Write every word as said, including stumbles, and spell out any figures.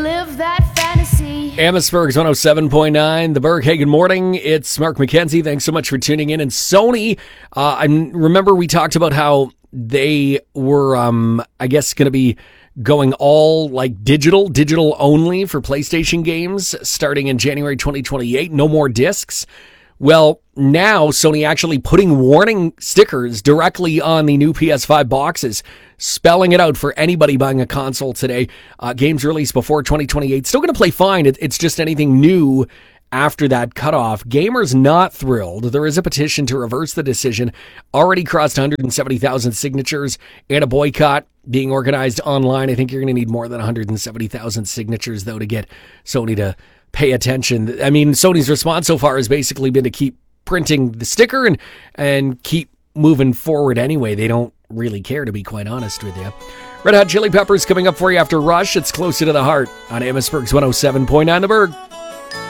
Live that fantasy. Amherstburg's one oh seven point nine, The Berg. Hey, good morning. It's Mark McKenzie. Thanks so much for tuning in. And Sony, uh, I remember we talked about how they were, um, I guess, going to be going all like digital, digital only for PlayStation games starting in January twenty twenty-eight. No more discs. Well, now Sony actually putting warning stickers directly on the new P S five boxes, spelling it out for anybody buying a console today. Uh, games released before twenty twenty-eight. Still going to play fine. It, it's just anything new after that cutoff. Gamers not thrilled. There is a petition to reverse the decision. Already crossed one hundred seventy thousand signatures, and a boycott being organized online. I think you're going to need more than one hundred seventy thousand signatures, though, to get Sony to pay attention. I mean, Sony's response so far has basically been to keep printing the sticker and and keep moving forward anyway. They don't really care, to be quite honest with you. Red Hot Chili Peppers coming up for you after Rush. It's Closer to the Heart on Amherstburg's one oh seven point nine The Berg.